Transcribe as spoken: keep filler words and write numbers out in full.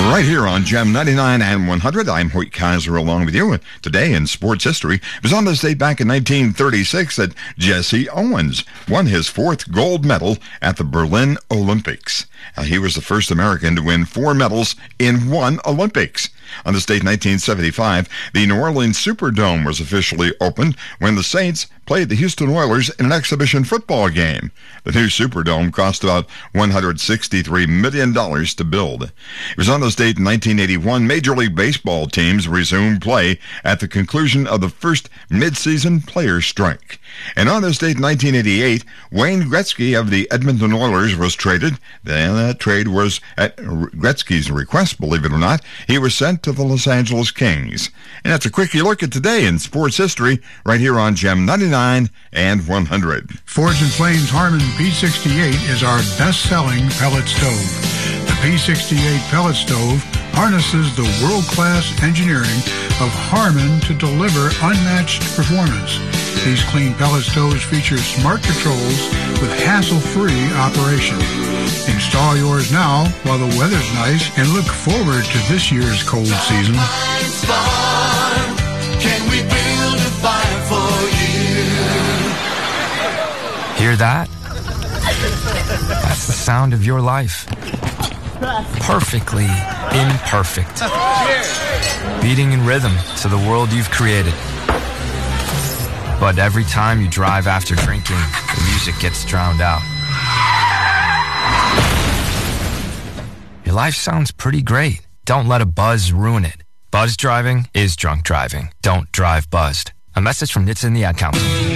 Right here on Gem ninety-nine and one hundred, I'm Hoyt Kaiser along with you. Today in sports history, it was on this date back in nineteen thirty-six that Jesse Owens won his fourth gold medal at the Berlin Olympics. Uh, he was the first American to win four medals in one Olympics. On this date, nineteen seventy-five, the New Orleans Superdome was officially opened when the Saints played the Houston Oilers in an exhibition football game. The new Superdome cost about one hundred sixty-three million dollars to build. It was on this date in nineteen eighty-one, Major League Baseball teams resumed play at the conclusion of the first midseason players' strike. And on this date in nineteen eighty-eight, Wayne Gretzky of the Edmonton Oilers was traded. Then that trade was at Gretzky's request, believe it or not. He was sent to the Los Angeles Kings. And that's a quickie look at today in sports history right here on Gem ninety-nine and one hundred. Forge and Flame's Harmon P sixty-eight is our best-selling pellet stove. The P sixty-eight pellet stove harnesses the world-class engineering of Harmon to deliver unmatched performance. These clean pellet stoves feature smart controls with hassle-free operation. Install yours now while the weather's nice and look forward to this year's cold season. Can we build a fire for you? Hear that? That's the sound of your life. Perfectly imperfect. Beating in rhythm to the world you've created. But every time you drive after drinking, the music gets drowned out. Your life sounds pretty great. Don't let a buzz ruin it. Buzz driving is drunk driving. Don't drive buzzed. A message from N H T S A and the Ad Council.